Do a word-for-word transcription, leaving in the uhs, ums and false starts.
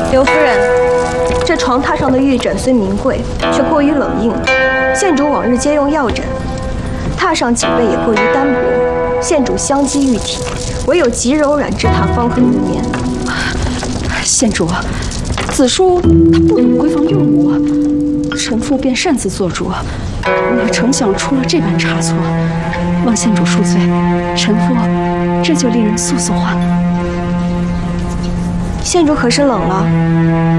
刘夫人，这床榻上的玉枕虽名贵，却过于冷硬。县主往日皆用药枕，榻上脊背也过于单薄。县主香肌玉体，唯有极柔软之榻方可入眠。 县主，子叔他不懂闺房用武，臣妇便擅自做主，哪成想出了这般差错，望县主恕罪，臣妇这就令人速速换了。 县主可是冷了？